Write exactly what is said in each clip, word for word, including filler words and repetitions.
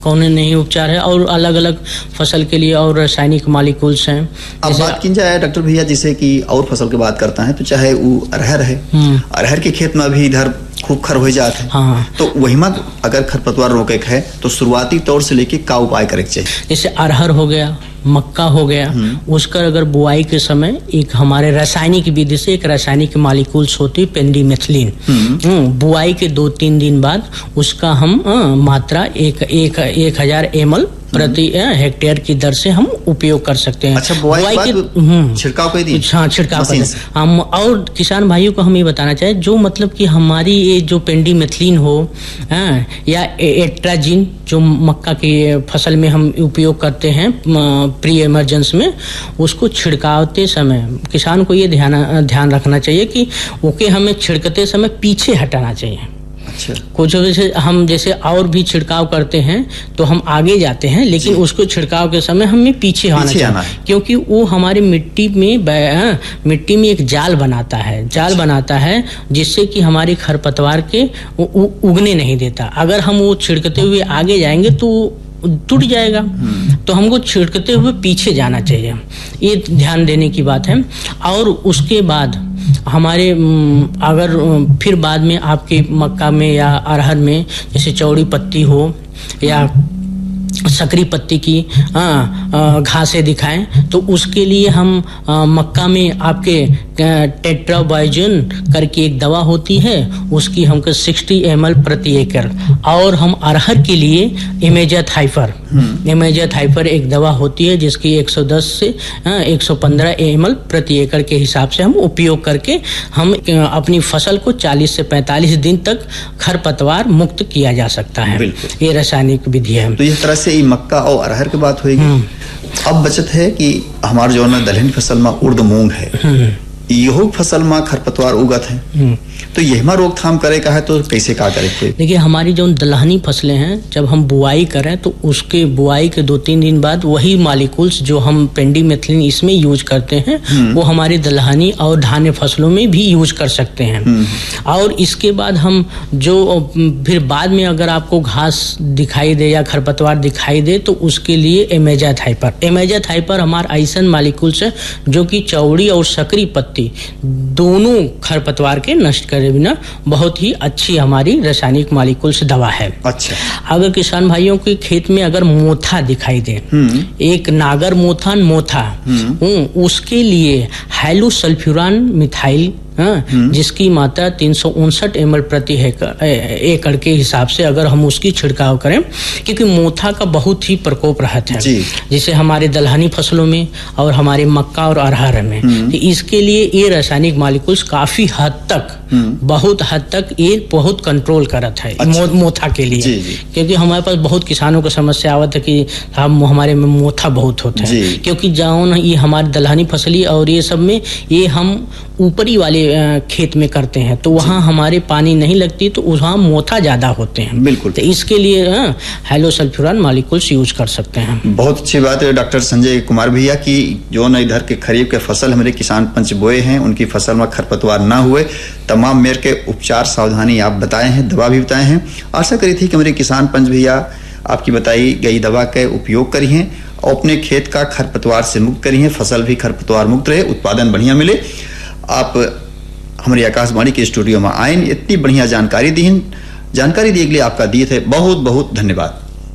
कौन नहीं उपचार है और अलग अलग फसल के लिए और रासायनिक मॉलिक्यूल्स हैं। अब बात की जाए डॉक्टर भैया, जैसे कि और फसल की बात करता है तो चाहे वो अरहर है, अरहर के खेत में अभी इधर खूब खर हो जाते हैं, हाँ। तो वही मत अगर खरपतवार रोके है तो शुरुआती तौर से लेके क्या उपाय करे चाहिए? जैसे अरहर हो गया, मक्का हो गया, उसका अगर बुआई के समय एक हमारे रासायनिक विधि से एक रासायनिक मॉलिक्यूल्स होती है पेंडिमेथिलिन, बुआई के दो तीन दिन बाद उसका हम आ, मात्रा एक एक एक हजार एम एल प्रति हेक्टेयर की दर से हम उपयोग कर सकते हैं। अच्छा, बुआई के बाद छिड़काव कर दी? हाँ, छिड़काव कर दी। हम और किसान भाइयों को हम ये बताना चाहे, जो मतलब कि हमारी ये जो पेंडिमेथिलिन हो आ, या एट्राजिन जो मक्का की फसल में हम उपयोग करते हैं प्री इमरजेंस में, उसको छिड़कावते समय किसान को ये ध्यान ध्यान रखना चाहिए कि ओके हमें छिड़कते समय पीछे हटाना चाहिए। अच्छा। कुछ जैसे हम जैसे और भी छिड़काव करते हैं तो हम आगे जाते हैं, लेकिन उसको छिड़काव के समय हमें पीछे आना चाहिए, क्योंकि वो हमारी मिट्टी में मिट्टी में एक जाल बनाता है जाल बनाता है जिससे कि हमारी खरपतवार के उगने नहीं देता। अगर हम वो छिड़कते हुए आगे जाएंगे तो टूट जाएगा, तो हमको छिड़कते हुए पीछे जाना चाहिए, ये ध्यान देने की बात है। और उसके बाद हमारे अगर फिर बाद में आपके मक्का में या अरहर में जैसे चौड़ी पत्ती हो या सकरी पत्ती की घासें दिखाएं तो उसके लिए हम आ, मक्का में आपके टेट्राबाइजन करके एक दवा होती है, उसकी हमको साठ एम एल प्रति एकड़, और हम अरहर के लिए इमेजाथाइफर इमेजाथाइफर एक दवा होती है जिसकी एक सौ दस से एक सौ पंद्रह एम एल प्रति एकड़ के हिसाब से हम उपयोग करके हम अपनी फसल को चालीस से पैंतालीस दिन तक खरपतवार मुक्त किया जा सकता है। ये रासायनिक विधि है। तो इस तरह से मक्का और अरहर की बात होगी। अब बचत है कि हमारे जो न दलहनी फसल में उर्द मूंग है, यहो फसल में खरपतवार उगत है, तो यह रोकथाम करे का है तो कैसे क्या करे? देखिए, हमारी जो दलहनी फसलें हैं जब हम बुआई करें तो उसके बुआई के दो तीन दिन बाद वही मॉलिक्यूल्स जो हम पेंडिमेथिलिन इसमें यूज करते हैं वो हमारी दलहनी और धान्य फसलों में भी यूज कर सकते हैं। और इसके बाद हम जो फिर बाद में अगर आपको घास दिखाई दे या खरपतवार दिखाई दे तो उसके लिए इमेजाथाइफर इमेजाथाइफर हमारा ऐसा मॉलिक्यूल्स है जो कि चौड़ी और सकरी पत्ती दोनों खरपतवार के नष्ट करे बिना बहुत ही अच्छी हमारी रासायनिक मॉलिक्यूल्स दवा है। अच्छा। अगर किसान भाइयों के खेत में अगर मोथा दिखाई दे, एक नागर मोथा मोथा उसके लिए हाइलोसल्फ्यूरान मिथाइल हाँ, जिसकी मात्रा तीन सौ उनसठ एम एल प्रति एकड़ के हिसाब से अगर हम उसकी छिड़काव करें, क्योंकि मोथा का बहुत ही प्रकोप रहता है जिसे हमारे दलहनी फसलों में और हमारे मक्का और अरहर में, तो इसके लिए ये रासायनिक मॉलिक्यूल्स काफी हद तक बहुत हद तक ये बहुत कंट्रोल करत है। अच्छा। मो, मोथा के लिए जी, जी। क्योंकि हमारे पास बहुत किसानों को समस्या आवत है कि हम हमारे में मोथा बहुत होता है, क्योंकि जाऊन ये हमारी दलहनी फसली और ये सब में ये हम ऊपरी वाले खेत में करते हैं तो वहाँ हमारे पानी नहीं लगती तो वहाँ मोथा ज्यादा होते हैं। बिल्कुल। तो इसके लिए हाइलोसल्फ्यूरान मॉलिक्यूल्स यूज कर सकते हैं। बहुत अच्छी बात है डॉक्टर संजय कुमार भैया की जो न इधर के खरीफ के फसल हमारे किसान पंच बोए हैं उनकी फसल में खरपतवार ना हुए, तमाम मेर के उपचार सावधानी आप बताए हैं, दवा भी बताए हैं। आशा करी थी कि हमारे किसान पंच भैया आपकी बताई गई दवा के उपयोग करी हैं और अपने खेत का खरपतवार से मुक्त करी हैं, फसल भी खरपतवार मुक्त रहे, उत्पादन बढ़िया मिले। आप हमारी आकाशवाणी के स्टूडियो में आए, इतनी बढ़िया जानकारी दी जानकारी दी के लिए आपका दिए थे बहुत बहुत धन्यवाद।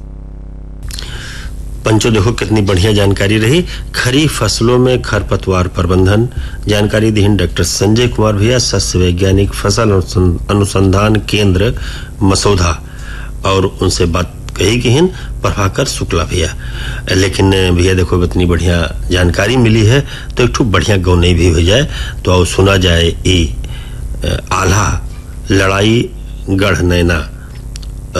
पंचो देखो कितनी बढ़िया जानकारी रही। खरीफ फसलों में खरपतवार प्रबंधन जानकारी दी डॉक्टर संजय कुमार भैया, सस्य वैज्ञानिक फसल अनुसंधान केंद्र मसौधा, और उनसे बात कही कि हिन प्रभाकर शुक्ला भैया। लेकिन भैया देखो इतनी बढ़िया जानकारी मिली है तो एक ठो बढ़िया गौनई भी हो जाए तो सुना जाए ये आल्हा लड़ाई गढ़ नैना।